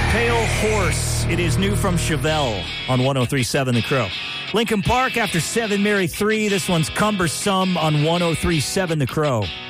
Pale Horse. It is new from Chevelle on 103.7 The Crow. Lincoln Park after 7, Mary 3. This one's Cumbersome on 103.7 The Crow.